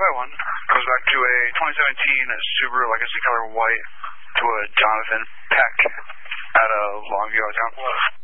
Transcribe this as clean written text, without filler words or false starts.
1x1 goes back to a 2017 Subaru Legacy color white to a Jonathan Peck at a Longview town.